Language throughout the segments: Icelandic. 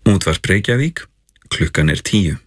Útvarp Reykjavík, klukkan 10.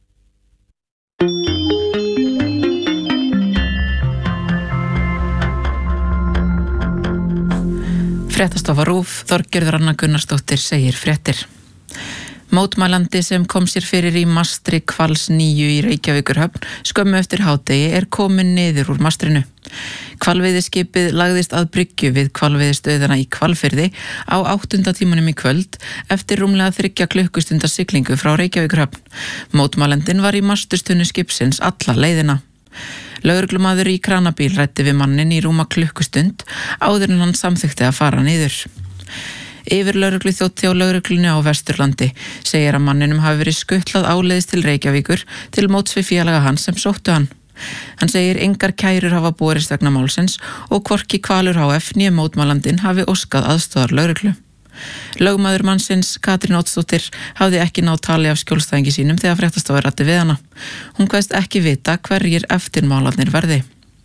Fréttastofa RÚV, Þorgerður Anna Gunnarsdóttir segir fréttir. Mótmælandi sem kom sér fyrir í mastri Hvals 9 í Reykjavíkurhöfn skömmu eftir hádegi komin niður úr mastrinu. Hvalveiðiskipið lagðist að bryggju við hvalveiðistöðina í Hvalfirði á 8. tímanum í kvöld eftir rúmlega 3 klukkustundar siglingu frá Reykjavíkurhöfn. Mótmælandinn var í mastustunni skipsins alla leiðina. Lögreglumaður í kranabíl ræddi við manninn í rúma klukkustund áður en hann samþykkti að fara niður. Yfirlögregluþjónn hjá lögreglunni á Vesturlandi segir að manninum hafi verið skutlað áleiðis til Reykjavíkur til móts við félaga hans sem sóttu hann. Hann segir engar kærur hafa borist vegna málsins og hvorki Hvalur HF né mótmælandinn hafi óskað aðstoðar lögreglu. Lögmaður mannsins, Katrín Oddsdóttir, hafði ekki náð tali af skjólstæðingi sínum þegar fréttastofa ræddi við hana. Hún kveðst ekki vita hverjir eftirmálarnir verði.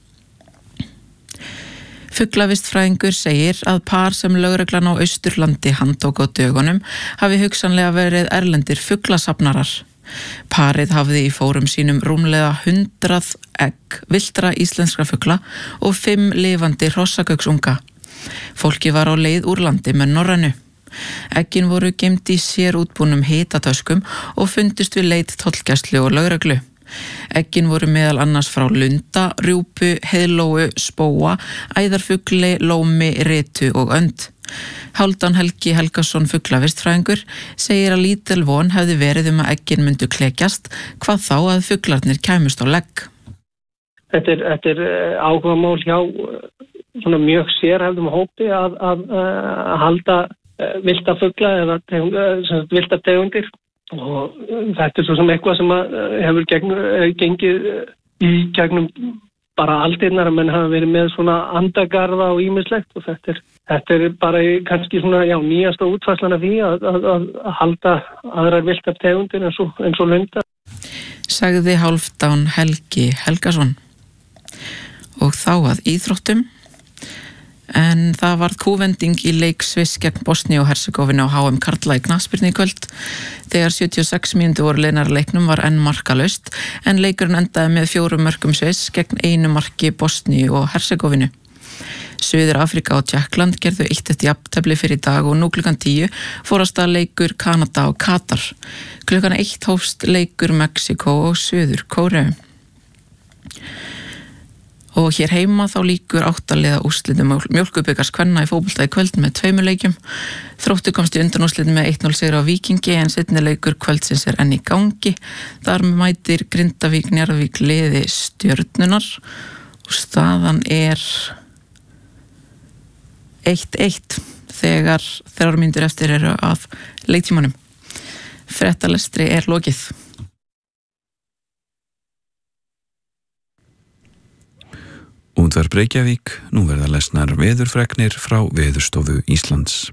Fuglavistfræðingur segir að par sem lögreglan á Austurlandi handtók á dögunum hafi hugsanlega verið erlendir fuglasafnarar. Parið hafði í fórum sínum rúmlega 100 egg villtra íslenskra fugla og 5 lifandi hrossagauksunga. Fólki var á leið úr landi með Norrænu. Eggin voru geymd í sérútbúnum hitatöskum og fundust við leit tollgæslu og lögreglu. Eggin voru meðal annars frá lunda, rjúpu, heiðlóu, spóa, æðarfugli, lómi, ritu og önd. Hálfdan Helgi Helgason fuglavistfræðingur segir að lítil von hefði verið að eggin myndu klekjast, hvað þá að fuglarnir kæmust á legg. Þetta er áhugamál hjá svona mjög sérhæfðum hópi að halda villta fugla eða villta tegundir. Og þetta er svo sem eitthvað sem hefur gengið í gegnum bara aldirnar að menn hafa verið með svona andagarða og ýmislegt og þetta er bara kannski svona nýjasta útfærslan af því að halda aðrar villtar tegundir eins og lunda. Sagði Hálfdán Helgi Helgason. Og þá að íþróttum. En það varð kúvending í leik Sviss gegn Bosníu og Hersegóvínu á HM karla í knattspyrnu í kvöld. Þegar 76 mínútur voru liðnar leiknum var enn markalaust, en leikurinn endaði með 4 mörkum Sviss gegn 1 marki Bosníu og Hersegóvínu. Suður Afrika og Tékkland gerðu 1-1 jafntefli fyrir í dag og nú klukkan 10 fór af stað leikur Kanada og Katar. Klukkan 1 hófst leikur Mexíkó og Suður Kóreu. Og hér heima þá líkur 8 liða úrslitum Mjólkurbikars kvenna í fótbolta í kvöld með 2 leikjum. Þróttur komst í undanúrslitum með 1-0 sigur á Víkingi en seinni leikur kvöldsins er enn í gangi. Þar mætir Grindavík Njarðvík liði Stjörnunar og staðan er 1-1 þegar 3 mínútur eftir eru af leiktímanum. Fréttalestri er lokið. Útvarp Reykjavík, nú verða lesnar veðurfregnir frá Veðurstofu Íslands.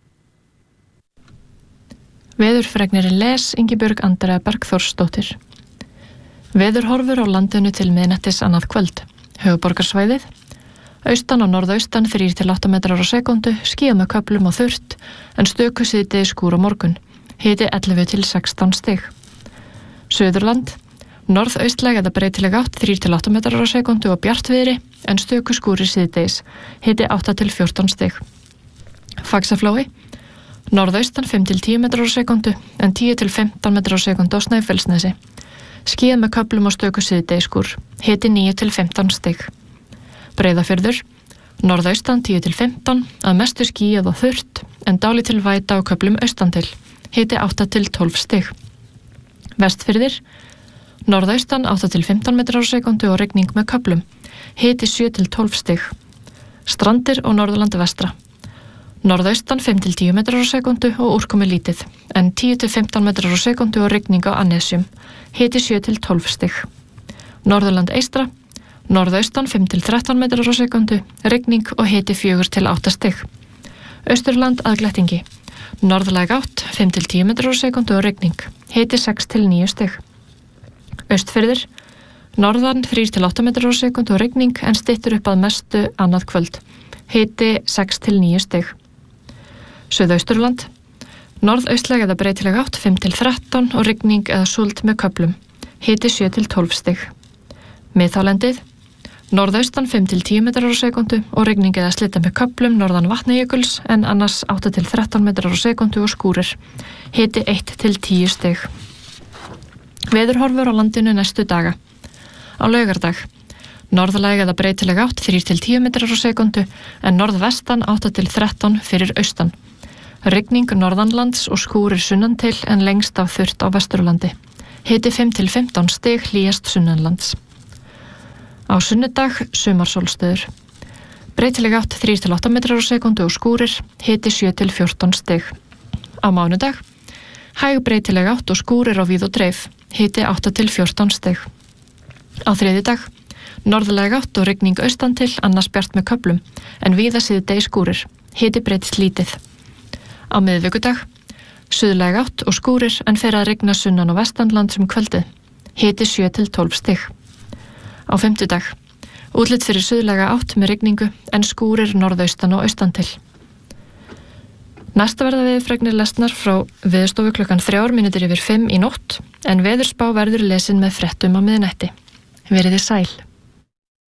Veðurfregnir les Ingibjörg Andrea Bergþórsdóttir. Veðurhorfur á landinu til miðnættis annað kvöld. Höfuðborgarsvæðið. Austan og norðaustan 3-8 metrar á sekundu, skýjað með köflum og þurrt, en stöku síðdegis skúr á morgun. Hiti 11-16 stig. Suðurland. Norðaustlæg eða breytileg átt 3-8 metrar á sekundu og bjartviðri, en stöku skúrir síðdegis, hiti 8-14 stig. Faxaflói. Norðaustan 5-10 metrar á sekundu, en 10-15 metrar á sekundu á Snæfellsnesi. Skýjað með köflum og stöku síðdegis skúr, hiti 9-15 stig. Breiðafjörður. Norðaustan 10-15, að mestu skýjað og þurrt, en dálítil væta á köflum austan til, hiti 8-12 stig. Vestfirðir. Norðaustan 8-15 metrar á sekundu og rigning með köflum, hiti 7-12 stig. Strandir og Norðurlandi vestra. Norðaustan 5-10 metrar á sekundu og úrkomi lítið, en 10-15 metrar á sekundu og rigning á Annesjum, hiti 7-12 stig. Norðurland eystra. Norðaustan 5-13 metrar á sekundu, rigning og hiti 4-8 stig. Austurland að Glettingi. Norðlæg átt 5-10 metrar á sekundu og rigning, hiti 6-9 stig. Austfirðir. Norðan 3-8 metrar á sekundu og rigning, en styttur upp að mestu annað kvöld, hiti 6-9 stig. Suðausturland. Norðaustlæg eða breytileg átt 5-13 og rigning eða súld með köflum. Hiti 7-12 stig. Miðhálendið. Norðaustan 5-10 metrar á sekundu og rigning eða slydda með köflum norðan Vatnajökuls en annars 8-13 metrar á sekundu og skúrir. Hiti 1-10 stig. Veðurhorfur á landinu næstu daga. Á laugardag. Norðlæg eða breytileg átt 3-10 metrar á sekundu en norðvestan 8-13 fyrir austan. Rigning norðanlands og skúrir sunnan til en lengst af þurrt á Vesturlandi. Hiti 5-15 stig hlýjast sunnanlands. Á sunnudag sumarsólstöður. Breytileg átt 3-8 metrar á sekundu og skúrir, hiti 7-14 stig. Á mánudag hæg breytileg átt og skúrir á víð og dreif, hiti 8-14 stig. Á þriðjudag norðlæg átt og rigning austan til, annars bjart með köflum, en víða síðdegi skúrir, hiti breytist lítið. Á miðvikudag, suðlæg átt og skúrir en fer að rigna sunnan og vestanland sem kvöldið, hiti 7-12 stig. Á fimmtudag, útlit fyrir suðlæga átt með rigningu en skúrir norðaustan og austan til. Næsta verða veðurfregnir lesnar frá Veðurstofu klukkan 3:05 í nótt en veðurspá verður lesin með fréttum á miðnætti. Verið þið sæl.